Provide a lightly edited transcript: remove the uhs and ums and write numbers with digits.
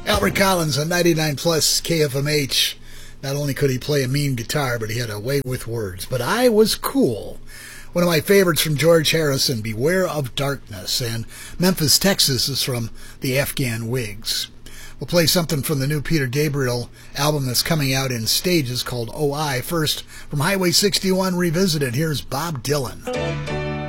Albert Collins on 99 plus KFMH. Not only could he play a mean guitar, but he had a way with words. But I was cool. One of my favorites from George Harrison, Beware of Darkness. And Memphis, Texas is from the Afghan Whigs. We'll play something from the new Peter Gabriel album that's coming out in stages called OI. First, from Highway 61 Revisited, here's Bob Dylan.